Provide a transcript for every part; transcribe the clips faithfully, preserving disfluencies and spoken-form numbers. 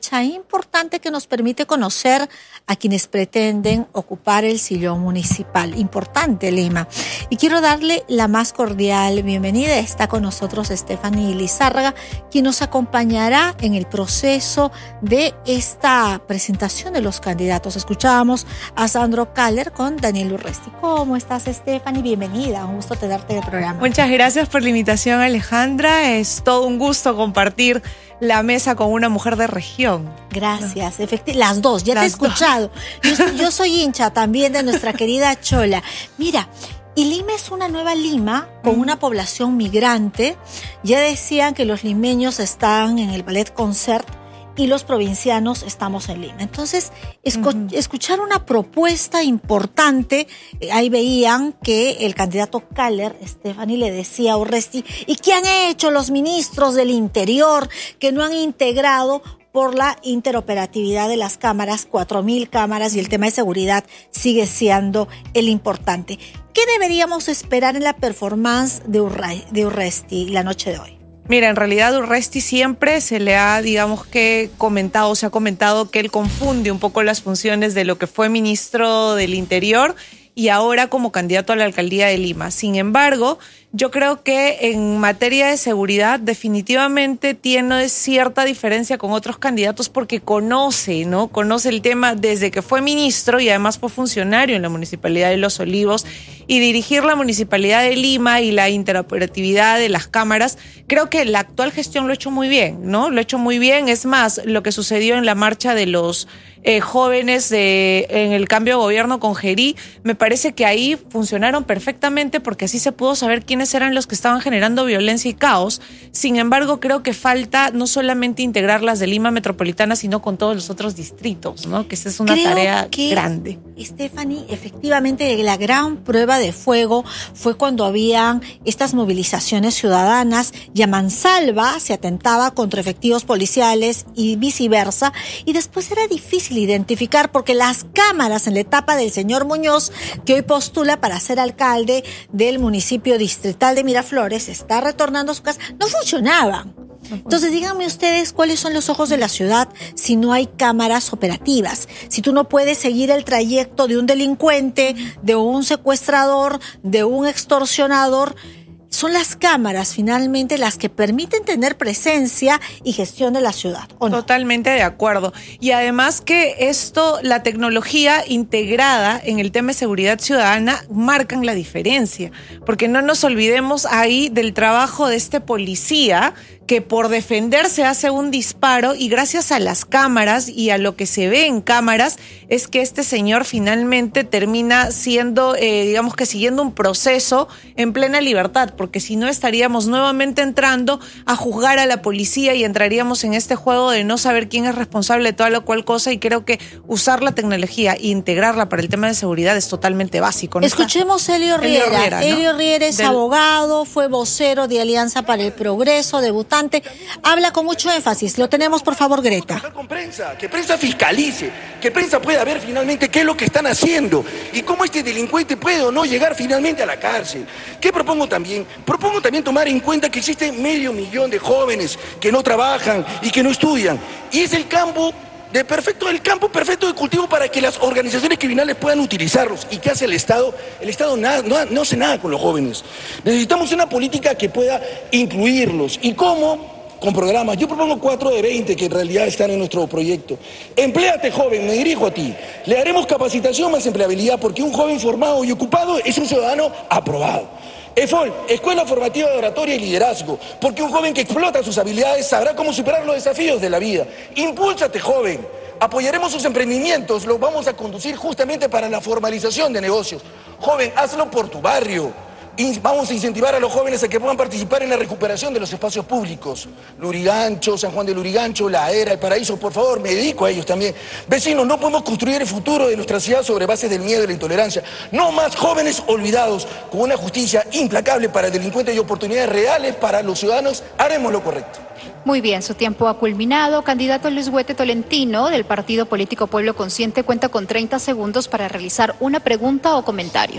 fecha importante que nos permite conocer a quienes pretenden ocupar el sillón municipal. Importante, Lima. Y quiero darle la más cordial bienvenida. Está con nosotros Stephanie Lizárraga, quien nos acompañará en el proceso de esta presentación de los candidatos. Escuchábamos a Sandro Kaller con Daniel Urresti. ¿Cómo estás, Stephanie? Bienvenida. Un gusto tenerte en el programa. Muchas gracias por la invitación, Alejandra. Es todo un gusto compartir la mesa con una mujer de región. Gracias, efectivamente, las dos, ya las te he escuchado. Yo, yo soy hincha también de nuestra querida Chola. Mira, y Lima es una nueva Lima con una población migrante. Ya decían que los limeños están en el Ballet Concert y los provincianos estamos en Lima. Entonces, escu uh-huh. escuchar una propuesta importante, eh, ahí veían que el candidato Kaller, Stephanie, le decía a Urresti, ¿y qué han hecho los ministros del Interior que no han integrado por la interoperatividad de las cámaras, cuatro mil cámaras, y el tema de seguridad sigue siendo el importante? ¿Qué deberíamos esperar en la performance de, Urra de Urresti la noche de hoy? Mira, en realidad Urresti siempre se le ha, digamos que comentado, se ha comentado que él confunde un poco las funciones de lo que fue ministro del Interior y ahora como candidato a la alcaldía de Lima. Sin embargo, yo creo que en materia de seguridad definitivamente tiene cierta diferencia con otros candidatos porque conoce, ¿no? Conoce el tema desde que fue ministro y además fue funcionario en la Municipalidad de Los Olivos, y dirigir la Municipalidad de Lima y la interoperatividad de las cámaras. Creo que la actual gestión lo ha hecho muy bien, ¿no? Lo ha hecho muy bien. Es más, lo que sucedió en la marcha de los eh, jóvenes de, en el cambio de gobierno con Gerí, me parece que ahí funcionaron perfectamente porque así se pudo saber quiénes eran los que estaban generando violencia y caos. Sin embargo, creo que falta no solamente integrar las de Lima Metropolitana, sino con todos los otros distritos, ¿no? Que esa es una creo tarea que, grande. Stephanie, efectivamente la gran prueba de fuego fue cuando habían estas movilizaciones ciudadanas y a mansalva se atentaba contra efectivos policiales y viceversa, y después era difícil identificar porque las cámaras en la etapa del señor Muñoz, que hoy postula para ser alcalde del municipio distrital de Miraflores, está retornando a su casa, no funcionaban. Entonces díganme ustedes cuáles son los ojos de la ciudad si no hay cámaras operativas, si tú no puedes seguir el trayecto de un delincuente, de un secuestrador, de un extorsionador. Son las cámaras finalmente las que permiten tener presencia y gestión de la ciudad, ¿o no? Totalmente de acuerdo. Y además que esto, la tecnología integrada en el tema de seguridad ciudadana marcan la diferencia, porque no nos olvidemos ahí del trabajo de este policía que por defenderse hace un disparo, y gracias a las cámaras y a lo que se ve en cámaras es que este señor finalmente termina siendo, eh, digamos que siguiendo un proceso en plena libertad, porque si no estaríamos nuevamente entrando a juzgar a la policía y entraríamos en este juego de no saber quién es responsable de toda la cual cosa, y creo que usar la tecnología e integrarla para el tema de seguridad es totalmente básico, ¿no? Escuchemos a Elio Riera. Elio Riera, ¿no? Elio Riera es Del... abogado, fue vocero de Alianza para el Progreso, debutante. Habla con mucho énfasis. Lo tenemos, por favor, Greta. Con prensa, que prensa fiscalice, que prensa pueda ver finalmente qué es lo que están haciendo y cómo este delincuente puede o no llegar finalmente a la cárcel. ¿Qué propongo también? Propongo también tomar en cuenta que existe medio millón de jóvenes que no trabajan y que no estudian. Y es el campo de perfecto, el campo perfecto de cultivo para que las organizaciones criminales puedan utilizarlos. ¿Y qué hace el Estado? El Estado nada, no, no hace nada con los jóvenes. Necesitamos una política que pueda incluirlos. ¿Y cómo? Con programas. Yo propongo cuatro de veinte que en realidad están en nuestro proyecto. Empléate, joven, me dirijo a ti. Le haremos capacitación más empleabilidad, porque un joven formado y ocupado es un ciudadano aprobado. EFOL, Escuela Formativa de Oratoria y Liderazgo, porque un joven que explota sus habilidades sabrá cómo superar los desafíos de la vida. Impúlsate, joven. Apoyaremos sus emprendimientos, los vamos a conducir justamente para la formalización de negocios. Joven, hazlo por tu barrio. Vamos a incentivar a los jóvenes a que puedan participar en la recuperación de los espacios públicos. Lurigancho, San Juan de Lurigancho, La Era, El Paraíso, por favor, me dedico a ellos también. Vecinos, no podemos construir el futuro de nuestra ciudad sobre bases del miedo y la intolerancia. No más jóvenes olvidados, con una justicia implacable para el delincuente y oportunidades reales para los ciudadanos. Haremos lo correcto. Muy bien, su tiempo ha culminado. Candidato Luis Huete Tolentino, del Partido Político Pueblo Consciente, cuenta con treinta segundos para realizar una pregunta o comentario.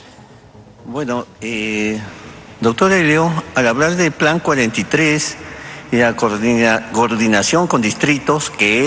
Bueno, eh, doctora Elio, al hablar del Plan cuarenta y tres y la coordina, coordinación con distritos, que